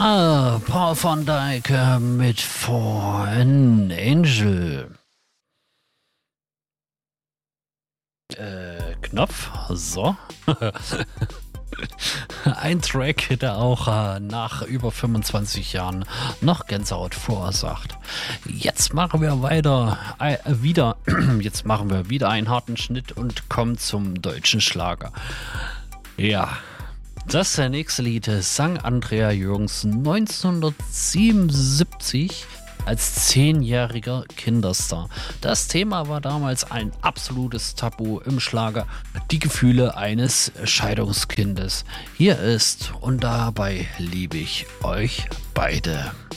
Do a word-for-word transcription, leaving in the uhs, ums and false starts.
Ah, Paul van Dyk äh, mit Fallen Angel. Äh, Knopf. So. Ein Track, der auch äh, nach über fünfundzwanzig Jahren noch Gänsehaut verursacht. Jetzt machen wir weiter, äh, wieder, jetzt machen wir wieder einen harten Schnitt und kommen zum deutschen Schlager. Ja, das nächste Lied sang Andrea Jürgensen neunzehnhundertsiebenundsiebzig als zehnjähriger Kinderstar. Das Thema war damals ein absolutes Tabu im Schlager, die Gefühle eines Scheidungskindes. Hier ist "Und dabei liebe ich euch beide".